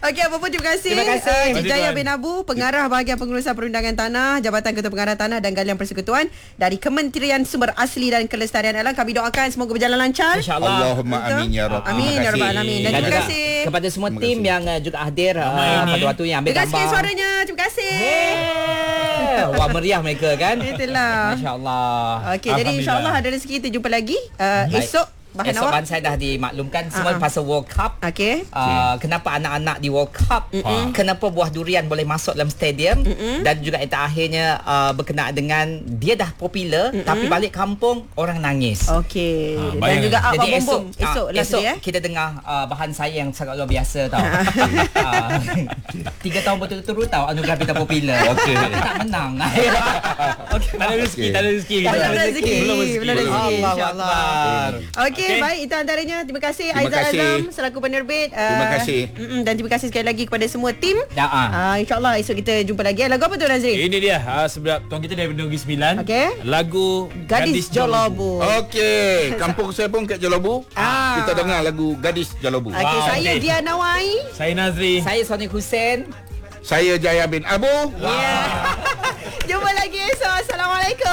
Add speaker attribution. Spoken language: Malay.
Speaker 1: Okey, apa pun terima kasih.
Speaker 2: Terima kasih.
Speaker 1: Cik Jaya bin Abu, Pengarah Bahagian Pengurusan Perundangan Tanah, Jabatan Ketua Pengarah Tanah dan Galian Persekutuan dari Kementerian Sumber Asli dan Kelestarian Alam. Kami doakan semoga berjalan lancar.
Speaker 2: InsyaAllah.
Speaker 3: Allahumma amin ya Rabb.
Speaker 1: Amin ya Rabbal Alamin. Dan terima
Speaker 2: juga
Speaker 1: kasih
Speaker 2: kepada semua tim yang juga hadir pada waktu yang ambil
Speaker 1: Dengar
Speaker 2: gambar.
Speaker 1: sikit suaranya. Terima kasih.
Speaker 2: Wah, meriah mereka kan.
Speaker 1: Itulah.
Speaker 2: Masya-Allah.
Speaker 1: Okey, jadi insyaAllah ada rezeki kita jumpa lagi esok. Bahan
Speaker 2: Esok
Speaker 1: awak.
Speaker 2: saya dah dimaklumkan semua pasal World Cup.
Speaker 1: Okey.
Speaker 2: Kenapa anak-anak di World Cup, kenapa buah durian boleh masuk dalam stadium, dan juga yang terakhirnya berkenaan dengan dia dah popular tapi balik kampung orang nangis.
Speaker 1: Okey. Dan
Speaker 4: bayang.
Speaker 1: juga awak
Speaker 2: Jadi
Speaker 1: bombom esok last
Speaker 2: esok
Speaker 1: day
Speaker 2: kita dengar bahan saya yang sangat luar biasa tau. 3 tahun betul-betul tahu anugerah Bintang Popular.
Speaker 3: Okey.
Speaker 2: Tapi tak menang.
Speaker 4: Tak ada rezeki, tak ada rezeki.
Speaker 1: Belum rezeki. Belum rezeki.
Speaker 2: Allah
Speaker 1: InsyaAllah.
Speaker 2: Akbar.
Speaker 1: Okey, baik, itu antaranya. Terima kasih
Speaker 3: Terima
Speaker 1: Aizal
Speaker 3: kasih.
Speaker 1: Azam selaku penerbit.
Speaker 3: Terima kasih.
Speaker 1: Dan terima kasih sekali lagi kepada semua tim.
Speaker 2: Ya,
Speaker 1: InsyaAllah esok kita jumpa lagi. Lagu apa tu Nazri?
Speaker 4: Ini dia sebelum tuan kita daripada Negeri Sembilan.
Speaker 1: Okey.
Speaker 4: Lagu
Speaker 1: Gadis Jolobu.
Speaker 3: Okey, kampung saya pun kat Jolobu. Kita dengar lagu Gadis Jolobu.
Speaker 1: Okey,
Speaker 4: Wow,
Speaker 1: saya
Speaker 4: okey.
Speaker 1: Diana Wai.
Speaker 4: Saya Nazri.
Speaker 2: Saya Sonic Hussein.
Speaker 3: Saya Jaya bin Abu.
Speaker 1: Jumpa lagi esok. Assalamualaikum.